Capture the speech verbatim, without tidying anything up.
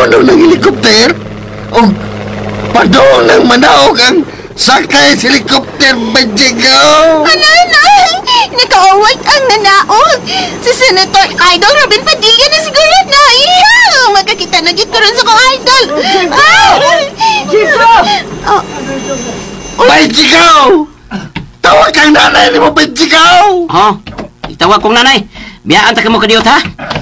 Padong ng helikopter? Oh, padong ng manaog ang sakay sa helikopter, Benjigaw! Anay, nay! Nakaawat ang nanaog! Si Senator Idol Robin Padilla na siguro na iya! Magkakita na gito rin sa kong idol! Ah! Chico! Oh, Benjigaw! Tawag kang nanay ni mo, Benjigaw! Oh, itawag kong nanay. Biyaan ta ka mo kadiyot, ha?